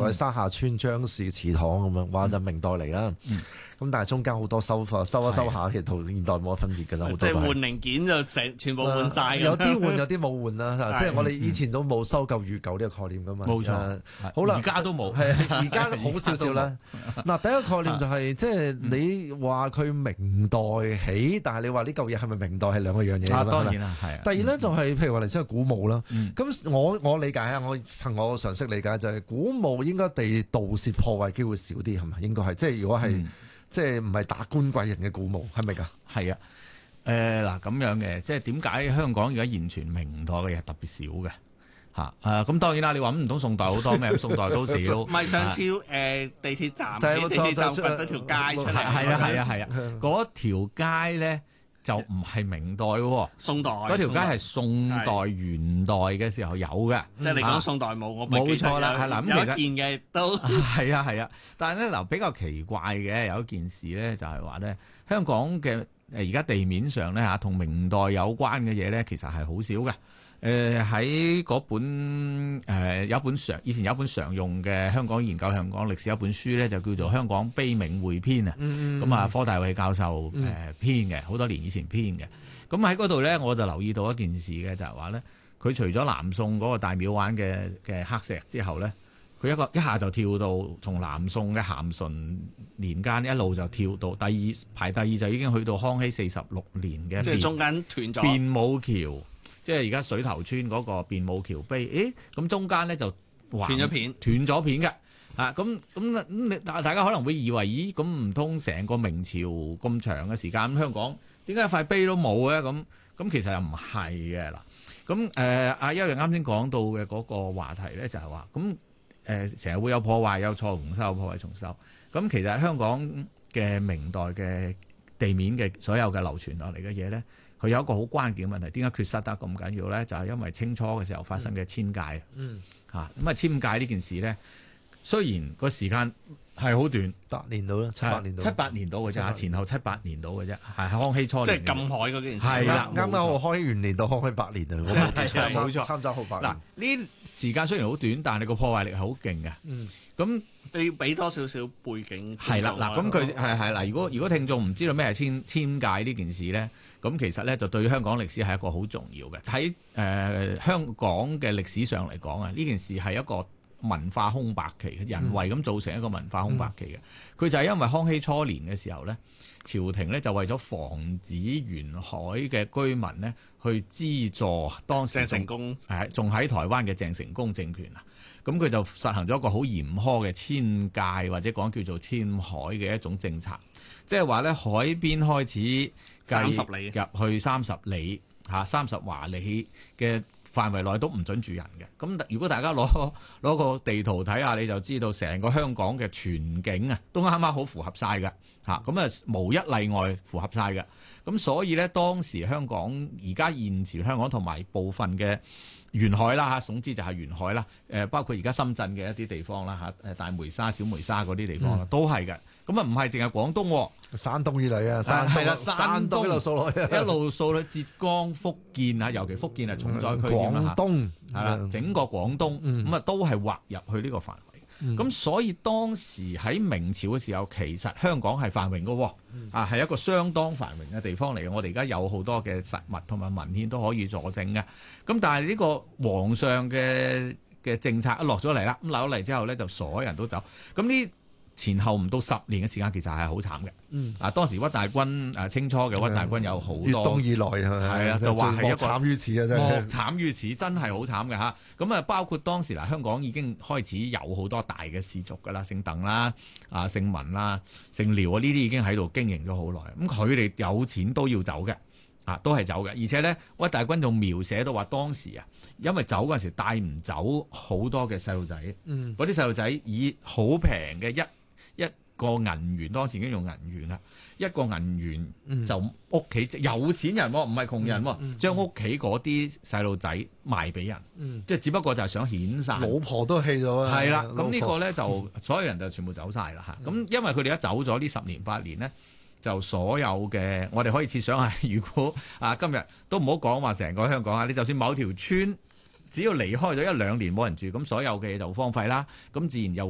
如話沙下村張氏祠堂咁樣，話就明代嚟啦。咁但係中間好多收下，其實同現代冇乜分別㗎啦，好多都係。 即係換零件就全部換晒。 有啲換，有啲冇換啦。即係我哋以前都冇收舊如舊呢個概念㗎嘛。 冇錯。 好啦， 而家都冇。 係而家好少少啦。嗱，第一個概念就係即係你話佢明代起，但係你話呢嚿嘢係咪明代係兩個樣嘢㗎嘛？ 當然啦，係。 第二咧就係譬如話嚟真係古墓啦。咁我理解啊，我憑我常識理解就係古墓應該被盜竊破壞機會少啲係咪？應該係即係如果係。即係唔係達官貴人嘅古墓係咪㗎？ 係啊，嗱咁樣嘅，即係點解香港而家現存明代嘅嘢特別少嘅嚇？咁當然啦，你話唔通宋代好多咩？宋代都少。 唔係上次地鐵站，地鐵站掘咗條街出嚟。 係啊，嗰條街咧就唔係明代喎， 宋代嗰條街係宋代元代嘅時候有嘅。 即係你講宋代冇，我冇錯啦，係啦。咁有一件嘅都係啊，但係咧嗱比較奇怪嘅有一件事咧，就係話咧香港嘅而家地面上咧同明代有關嘅嘢咧，其實係好少嘅。喺嗰本有一本以前有一本常用嘅香港研究香港歷史一本書咧，就叫做《香港卑銘會編》啊。咁啊，科大偉教授編嘅，好多年以前編嘅。咁喺嗰度咧，我就留意到一件事嘅，就係話咧，佢除咗南宋嗰個大廟灣嘅刻石之後咧，佢一下就跳到從南宋嘅咸淳年間一路就跳到排第二就已經去到康熙46年嘅， 即係中間斷咗變武橋。即係而家水頭村嗰個變武橋碑，咁中間咧就斷咗片嘅，咁大家可能會以為，咦，咁唔通成個明朝咁長嘅時間，咁香港點解一塊碑都冇嘅？咁其實又唔係嘅嗱，咁阿邱啱先講到嘅嗰個話題咧，就係話，咁成日會有破壞，有錯重修，破壞重修，咁其實香港嘅明代嘅地面嘅所有嘅流傳落嚟嘅嘢咧。佢有一個好關鍵嘅問題，點解缺失得咁緊要咧？就係因為清初嘅時候發生嘅遷界。咁啊遷界呢件事咧，雖然個時間係好短 ，8年到啦 ，7-8年到嘅啫，前後7-8年到嘅啫，係康熙初年。 即係禁海嗰件事。 係啦， 啱啱我康熙元年到康熙8年啊， 冇錯， 差唔多好8年。 嗱，呢時間雖然好短，但係個破壞力係好勁嘅。咁你要俾多少少背景。 係啦，嗱，咁佢係嗱，如果聽眾唔知道咩係遷界呢件事咧，咁其實咧就對香港歷史係一個好重要嘅。喺香港嘅歷史上嚟講啊，呢件事係一個文化空白期，人為咁造成一個文化空白期嘅。佢就係因為康熙初年嘅時候咧，朝廷咧就為咗防止沿海嘅居民咧去資助當時鄭成功仲喺台灣嘅鄭成功政權啊。咁佢就實行咗一個好嚴苛嘅遷界或者講叫做遷海嘅一種政策，即係話咧海邊開始 30里入去30里30華里嘅範圍內都唔准住人嘅。咁如果大家攞個地圖睇下，你就知道成個香港嘅全景啊，都啱啱好符合晒嘅嚇，咁啊無一例外符合晒嘅。咁所以咧，當時香港而家現時香港同埋部分嘅沿海啦嚇，總之就係沿海啦。包括而家深圳嘅一啲地方啦嚇，大梅沙、小梅沙嗰啲地方啦，都係嘅。咁啊唔係淨係廣東， 山東以嚟啊， 山東一路掃落去， 一路掃到浙江、福建啊，尤其福建係重災區添啦。 廣東係啦，整個廣東咁啊都係劃入去呢個範圍。咁所以當時喺明朝嘅時候，其實香港係繁榮嘅，係一個相當繁榮嘅地方嚟嘅。我哋而家有好多嘅實物同埋文獻都可以佐證嘅。咁但係呢個皇上嘅政策一落咗嚟啦，咁落咗嚟之後咧，就所有人都走。咁呢前後唔到10年嘅時間，其實係好慘嘅。當時屈大均清初嘅屈大均有好多粵東以來係啊， 就話係一個莫慘於此啊，真係莫慘於此，真係好慘嘅嚇。咁啊，包括當時香港已經開始有好多大嘅氏族㗎啦，姓鄧啦、姓文啦、姓廖啊，呢啲已經喺度經營咗好耐。咁佢哋有錢都要走嘅，都係走嘅。而且咧，屈大均仲描寫到話當時啊，因為走嗰陣時帶唔走好多嘅細路仔，嗰啲細路仔以好平嘅一個銀元，當時已經用銀元啦，一個銀元就屋企有錢人喎，唔係窮人喎，將屋企嗰啲細路仔賣俾人，即係只不過就係想遣散， 老婆都棄咗啊。 係啦，咁呢個咧就所有人就全部走晒啦嚇。咁因為佢哋一走咗呢10年8年咧，就所有嘅我哋可以設想下，如果今日都唔好講話成個香港啊，你就算某條村，只要離開咗1-2年冇人住，咁所有嘅嘢就荒廢啦，咁自然又